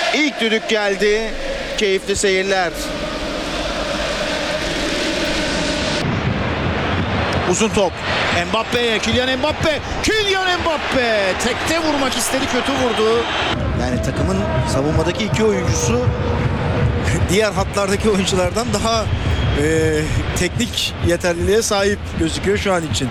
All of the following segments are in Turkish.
İlk düdük geldi. Keyifli seyirler. Uzun top. Mbappe'ye. Kylian Mbappe. Kylian Mbappe. Tekte vurmak istedi. Kötü vurdu. Yani takımın savunmadaki iki oyuncusu diğer hatlardaki oyunculardan daha teknik yeterliliğe sahip gözüküyor şu an için.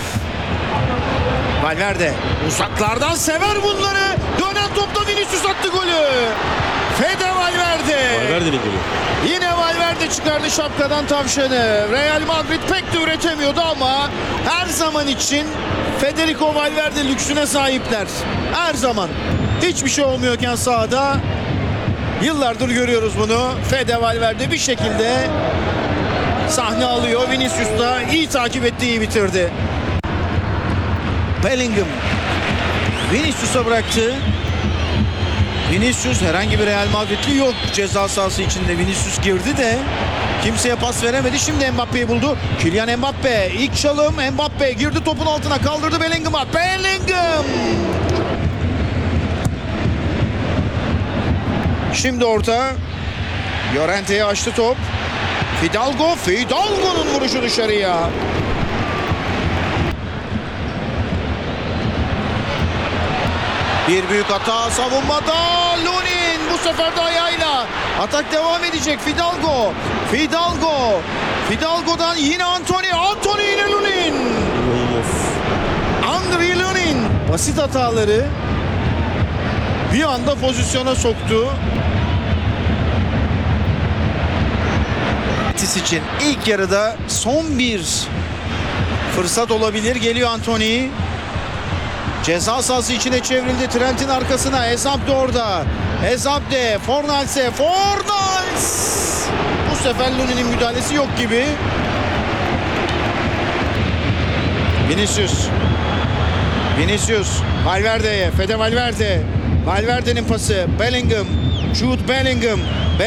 Valverde uzaklardan sever bunları. Dönen topta Vinicius attı golü. Fede Valverde. Valverde'nin golü. Yine Valverde çıkardı şapkadan tavşanı. Real Madrid pek de üretemiyordu ama her zaman için Federico Valverde lüksüne sahipler. Her zaman. Hiçbir şey olmuyorken sahada yıllardır görüyoruz bunu. Fede Valverde bir şekilde sahne alıyor. Vinicius da iyi takip etti, iyi bitirdi. Bellingham Vinicius'a bıraktı. Vinicius, herhangi bir Real Madridli yok ceza sahası içinde. Vinicius girdi de kimseye pas veremedi. Şimdi Mbappe'yi buldu. Kylian Mbappe, ilk çalım. Mbappe girdi topun altına, kaldırdı Bellingham'a. Bellingham! Şimdi orta. Llorente'ye açtı top. Fidalgo'nun vuruşu dışarıya. Bir büyük hata savunmada. Lunin bu sefer de ayağıyla. Atak devam edecek. Fidalgo'dan yine Antony yine Lunin. Andriy Lunin. Basit hataları bir anda pozisyona soktu. için ilk yarıda son bir fırsat olabilir. Geliyor Antony. Ceza sahası içine çevrildi. Trent'in arkasına. Ezabde orada. Ezabde. Fornals'e. Fornals! Bu sefer Lunin'in müdahalesi yok gibi. Vinicius. Valverde'ye. Fede Valverde. Valverde'nin pası. Bellingham. Jude Bellingham.